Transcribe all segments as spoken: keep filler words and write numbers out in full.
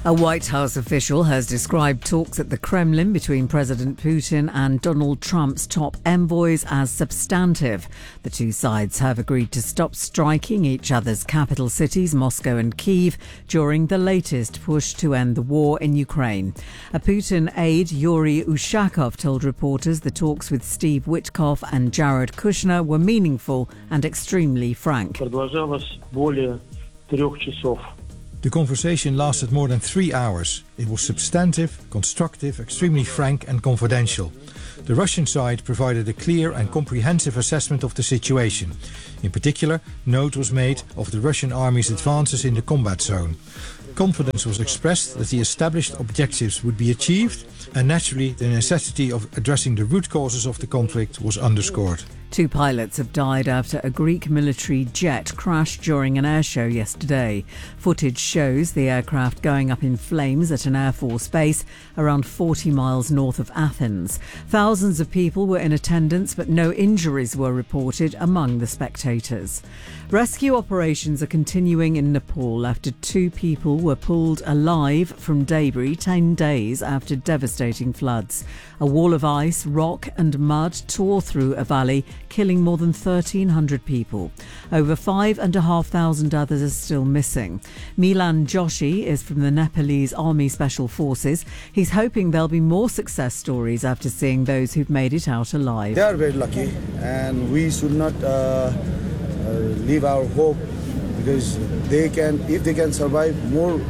A White House official has described talks at the Kremlin between President Putin and Donald Trump's top envoys as substantive. The two sides have agreed to stop striking each other's capital cities, Moscow and Kyiv, during the latest push to end the war in Ukraine. A Putin aide, Yuri Ushakov, told reporters the talks with Steve Witkoff and Jared Kushner were meaningful and extremely frank. The conversation lasted more than three hours. It was substantive, constructive, extremely frank and confidential. The Russian side provided a clear and comprehensive assessment of the situation. In particular, note was made of the Russian army's advances in the combat zone. Confidence was expressed that the established objectives would be achieved, and naturally the necessity of addressing the root causes of the conflict was underscored. Two pilots have died after a Greek military jet crashed during an airshow yesterday. Footage shows the aircraft going up in flames at an Air Force base around forty miles north of Athens. Thousands of people were in attendance, but no injuries were reported among the spectators. Rescue operations are continuing in Nepal after two people were pulled alive from debris ten days after devastating floods. A wall of ice, rock and mud tore through a valley, killing more than thirteen hundred people. Over five and a half thousand others are still missing. Milan Joshi is from the Nepalese Army Special Forces. He's hoping there'll be more success stories after seeing those who've made it out alive. They are very lucky, and we should not uh, uh, leave our hope, because they can, if they can survive more,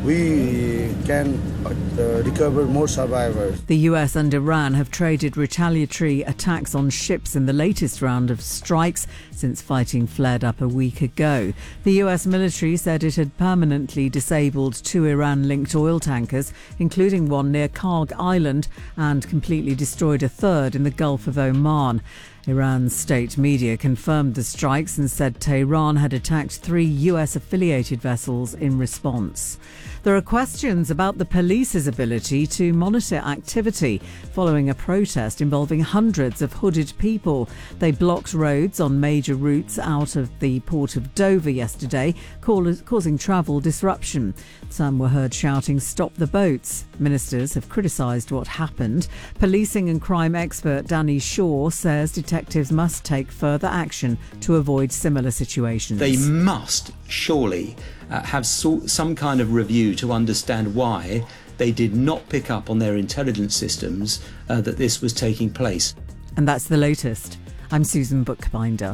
we can uh, recover more survivors. The U S and Iran have traded retaliatory attacks on ships in the latest round of strikes since fighting flared up a week ago. The U S military said it had permanently disabled two Iran-linked oil tankers, including one near Karg Island, and completely destroyed a third in the Gulf of Oman. Iran's state media confirmed the strikes and said Tehran had attacked three U S-affiliated vessels in response. There are questions about the police's ability to monitor activity following a protest involving hundreds of hooded people. They blocked roads on major routes out of the port of Dover yesterday, causing travel disruption. Some were heard shouting, "Stop the boats." Ministers have criticised what happened. Policing and crime expert Danny Shaw says detectives must take further action to avoid similar situations. They must surely uh, have so, some kind of review to understand why they did not pick up on their intelligence systems uh, that this was taking place. And that's the latest. I'm Susan Bookbinder.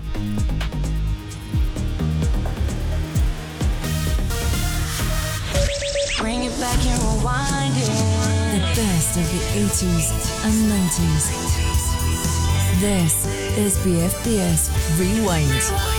Bring it back and rewind it. The best of the eighties and nineties. This is B F B S Rewind.